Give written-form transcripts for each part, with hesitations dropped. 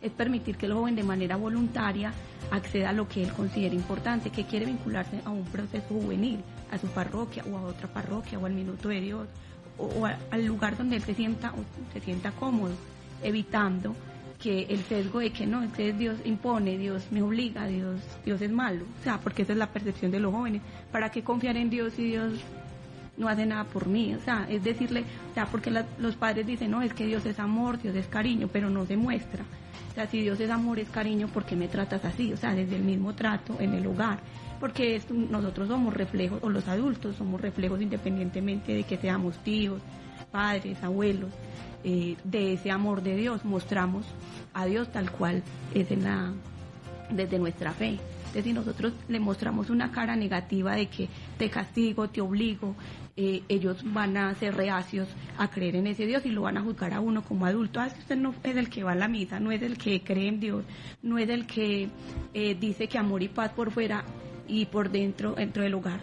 es permitir que el joven de manera voluntaria acceda a lo que él considera importante, que quiere vincularse a un proceso juvenil, a su parroquia o a otra parroquia o al Minuto de Dios o al lugar donde él se sienta cómodo, evitando que el sesgo de que no, es que Dios impone, Dios me obliga, Dios es malo, o sea, porque esa es la percepción de los jóvenes. ¿Para qué confiar en Dios si Dios no hace nada por mí? O sea, es decirle, o sea, porque los padres dicen, no, es que Dios es amor, Dios es cariño, pero no se muestra. O sea, si Dios es amor, es cariño, ¿por qué me tratas así? O sea, desde el mismo trato en el hogar, porque nosotros somos reflejos, o los adultos somos reflejos independientemente de que seamos tíos, padres, abuelos, de ese amor de Dios, mostramos a Dios tal cual es desde nuestra fe. Entonces, si nosotros le mostramos una cara negativa de que te castigo, te obligo, ellos van a ser reacios a creer en ese Dios y lo van a juzgar a uno como adulto. Si usted no es el que va a la misa, no es el que cree en Dios, no es el que dice que amor y paz por fuera y por dentro del hogar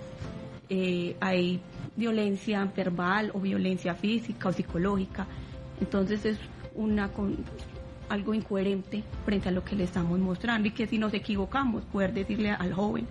hay violencia verbal o violencia física o psicológica. Entonces es algo incoherente frente a lo que le estamos mostrando, y que si nos equivocamos, poder decirle al joven,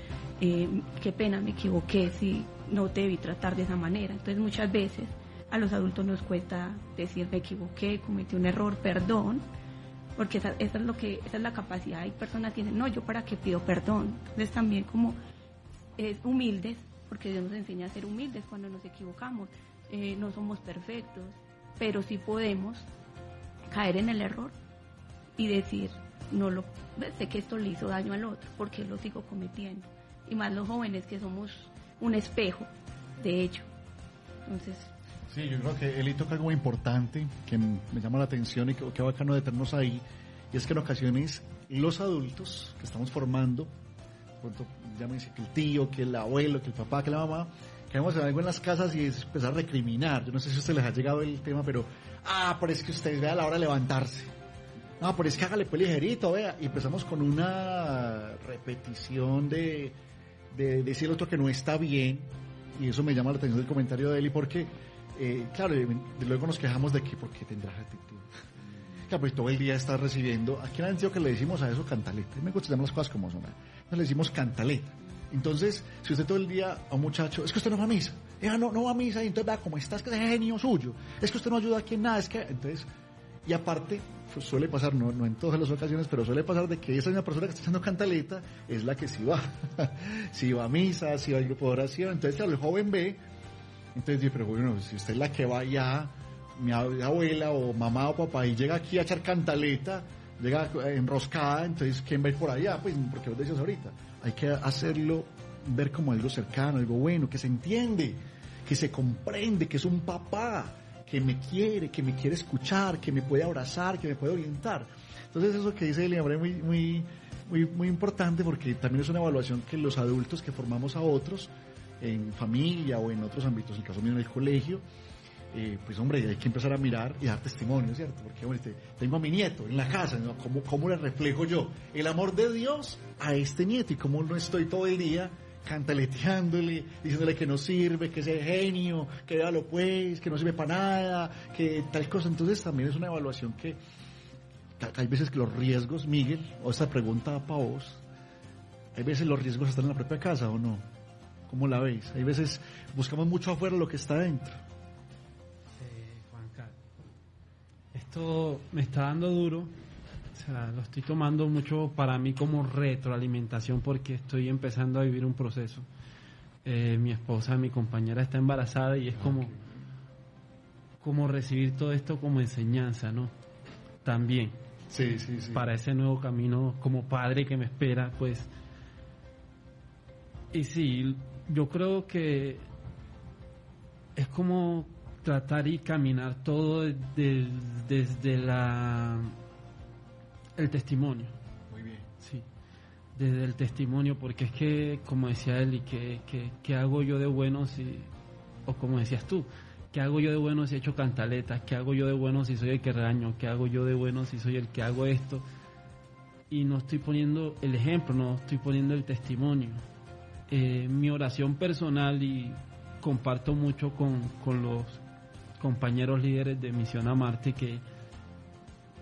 qué pena, me equivoqué, si no te debí tratar de esa manera. Entonces muchas veces a los adultos nos cuesta decir me equivoqué, cometí un error, perdón, porque esa es la capacidad. Hay personas que dicen, no, yo para qué pido perdón. Entonces también como humildes, porque Dios nos enseña a ser humildes cuando nos equivocamos. No somos perfectos, pero sí podemos caer en el error y decir, sé que esto le hizo daño al otro, porque lo sigo cometiendo. Y más los jóvenes, que somos un espejo, de hecho. Entonces, sí, yo creo que él toca algo muy importante que me llama la atención y que bacano detenernos ahí, y es que en ocasiones los adultos que estamos formando, llámense que el tío, que el abuelo, que el papá, que la mamá, queremos hacer algo en las casas y es empezar a recriminar. Yo no sé si a ustedes les ha llegado el tema, pero pero es que ustedes vean a la hora de levantarse. No, pero es que hágale pues ligerito, vea. Y empezamos con una repetición de decir al otro que no está bien, y eso me llama la atención del comentario de Eli, porque claro, luego nos quejamos de que porque tendrás actitud. Claro, pues todo el día está recibiendo. Aquí en Antioquia le decimos a eso cantaleta. Me gusta llamar las cosas como son. Nos le decimos cantaleta. Entonces, si usted todo el día a un muchacho, es que usted no va a misa, no va a misa, y entonces vea cómo está, es que es genio suyo, es que usted no ayuda aquí en nada, es que, entonces, y aparte, pues suele pasar, no en todas las ocasiones, pero suele pasar de que esa misma persona que está haciendo cantaleta es la que sí va, sí va a misa, sí va al grupo de oración. Entonces, claro, el joven ve, entonces dice, pero bueno, si usted es la que va ya, mi abuela o mamá o papá, y llega aquí a echar cantaleta, llega enroscada, entonces ¿quién va a ir por allá? Pues porque vos decías ahorita, hay que hacerlo ver como algo cercano, algo bueno, que se entiende, que se comprende, que es un papá que me quiere escuchar, que me puede abrazar, que me puede orientar. Entonces eso que dice Eliabre es muy importante, porque también es una evaluación que los adultos que formamos a otros en familia o en otros ámbitos, en el caso mío en el colegio, pues hombre, hay que empezar a mirar y dar testimonio, ¿cierto? Porque hombre, tengo a mi nieto en la casa, ¿no? ¿Cómo le reflejo yo el amor de Dios a este nieto? Y cómo no estoy todo el día cantaleteándole, diciéndole que no sirve, que es genio, que véalo pues, que no sirve para nada, que tal cosa. Entonces también es una evaluación que hay veces que los riesgos, Miguel, o esta pregunta para vos, hay veces los riesgos están en la propia casa, ¿o no? ¿Cómo la veis? Hay veces buscamos mucho afuera lo que está dentro. Juan Carlos, esto me está dando duro, o sea, lo estoy tomando mucho para mí como retroalimentación, porque estoy empezando a vivir un proceso. Mi esposa, mi compañera está embarazada, y es como recibir todo esto como enseñanza, ¿no? También. Sí. Para ese nuevo camino como padre que me espera, pues. Y sí, yo creo que es como tratar y caminar todo desde el testimonio. Muy bien. Sí, desde el testimonio, porque es que, como decía él, y ¿qué hago yo de bueno o como decías tú, ¿qué hago yo de bueno si he hecho cantaletas? ¿Qué hago yo de bueno si soy el que regaño? ¿Qué hago yo de bueno si soy el que hago esto? Y no estoy poniendo el ejemplo, no estoy poniendo el testimonio. Mi oración personal, y comparto mucho con los compañeros líderes de Misión Amarte, que